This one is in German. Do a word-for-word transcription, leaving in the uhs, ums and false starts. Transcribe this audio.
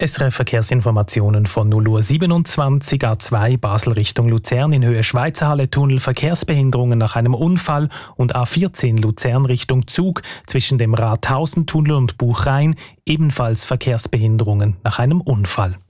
S R F Verkehrsinformationen von null Uhr siebenundzwanzig, A zwei Basel Richtung Luzern in Höhe Schweizerhalle-Tunnel, Verkehrsbehinderungen nach einem Unfall, und A vierzehn Luzern Richtung Zug zwischen dem Rathausen-Tunnel und Buchrhein ebenfalls Verkehrsbehinderungen nach einem Unfall.